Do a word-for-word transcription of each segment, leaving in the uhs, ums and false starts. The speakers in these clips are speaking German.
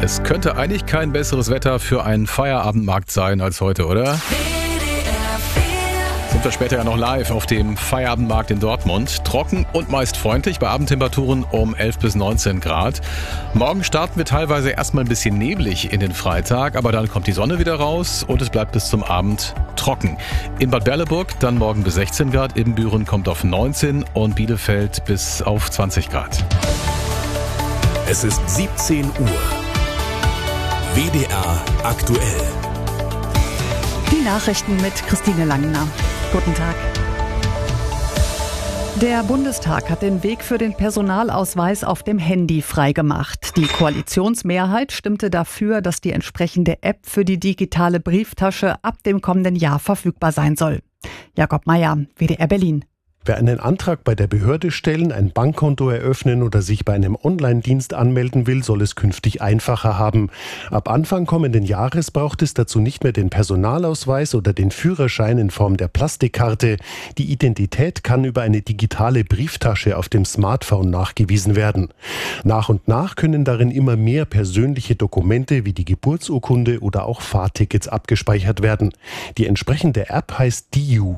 Es könnte eigentlich kein besseres Wetter für einen Feierabendmarkt sein als heute, oder? Sind wir später ja noch live auf dem Feierabendmarkt in Dortmund. Trocken und meist freundlich bei Abendtemperaturen um elf bis neunzehn Grad. Morgen starten wir teilweise erstmal ein bisschen neblig in den Freitag, aber dann kommt die Sonne wieder raus und es bleibt bis zum Abend trocken. In Bad Berleburg dann morgen bis sechzehn Grad, Ibbenbüren kommt auf neunzehn und Bielefeld bis auf zwanzig Grad. Es ist siebzehn Uhr. W D R aktuell. Die Nachrichten mit Christine Langner. Guten Tag. Der Bundestag hat den Weg für den Personalausweis auf dem Handy freigemacht. Die Koalitionsmehrheit stimmte dafür, dass die entsprechende App für die digitale Brieftasche ab dem kommenden Jahr verfügbar sein soll. Jakob Mayer, W D R Berlin. Wer einen Antrag bei der Behörde stellen, ein Bankkonto eröffnen oder sich bei einem Online-Dienst anmelden will, soll es künftig einfacher haben. Ab Anfang kommenden Jahres braucht es dazu nicht mehr den Personalausweis oder den Führerschein in Form der Plastikkarte. Die Identität kann über eine digitale Brieftasche auf dem Smartphone nachgewiesen werden. Nach und nach können darin immer mehr persönliche Dokumente wie die Geburtsurkunde oder auch Fahrtickets abgespeichert werden. Die entsprechende App heißt D I U.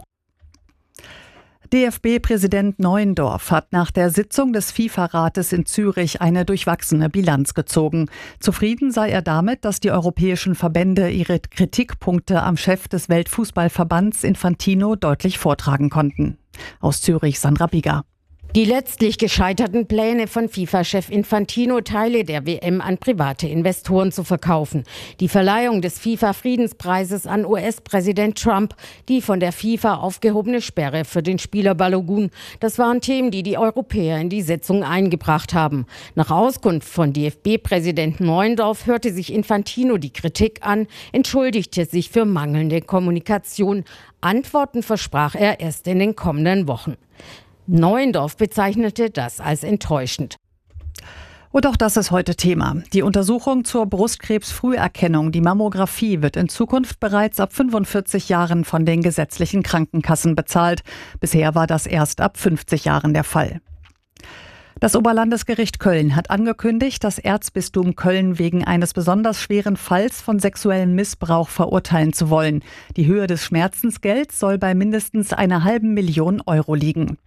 D F B-Präsident Neuendorf hat nach der Sitzung des FIFA-Rates in Zürich eine durchwachsene Bilanz gezogen. Zufrieden sei er damit, dass die europäischen Verbände ihre Kritikpunkte am Chef des Weltfußballverbands Infantino deutlich vortragen konnten. Aus Zürich Sandra Bieger. Die letztlich gescheiterten Pläne von FIFA-Chef Infantino, Teile der W M an private Investoren zu verkaufen. Die Verleihung des FIFA-Friedenspreises an U S-Präsident Trump. Die von der FIFA aufgehobene Sperre für den Spieler Balogun. Das waren Themen, die die Europäer in die Sitzung eingebracht haben. Nach Auskunft von D F B-Präsident Neuendorf hörte sich Infantino die Kritik an, entschuldigte sich für mangelnde Kommunikation. Antworten versprach er erst in den kommenden Wochen. Neuendorf bezeichnete das als enttäuschend. Und auch das ist heute Thema. Die Untersuchung zur Brustkrebsfrüherkennung, die Mammographie, wird in Zukunft bereits ab fünfundvierzig Jahren von den gesetzlichen Krankenkassen bezahlt. Bisher war das erst ab fünfzig Jahren der Fall. Das Oberlandesgericht Köln hat angekündigt, das Erzbistum Köln wegen eines besonders schweren Falls von sexuellem Missbrauch verurteilen zu wollen. Die Höhe des Schmerzensgelds soll bei mindestens einer halben Million Euro liegen.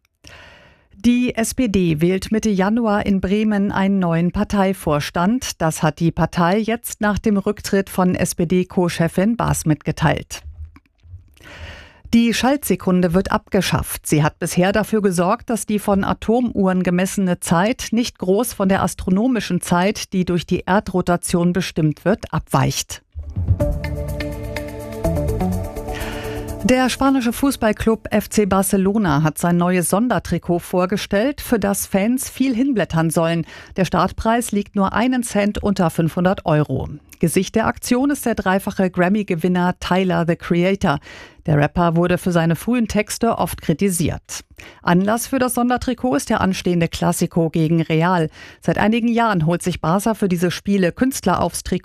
Die S P D wählt Mitte Januar in Bremen einen neuen Parteivorstand. Das hat die Partei jetzt nach dem Rücktritt von S P D-Co-Chefin Baas mitgeteilt. Die Schaltsekunde wird abgeschafft. Sie hat bisher dafür gesorgt, dass die von Atomuhren gemessene Zeit nicht groß von der astronomischen Zeit, die durch die Erdrotation bestimmt wird, abweicht. Der spanische Fußballclub F C Barcelona hat sein neues Sondertrikot vorgestellt, für das Fans viel hinblättern sollen. Der Startpreis liegt nur einen Cent unter fünfhundert Euro. Gesicht der Aktion ist der dreifache Grammy-Gewinner Tyler, the Creator. Der Rapper wurde für seine frühen Texte oft kritisiert. Anlass für das Sondertrikot ist der anstehende Clasico gegen Real. Seit einigen Jahren holt sich Barca für diese Spiele Künstler aufs Trikot.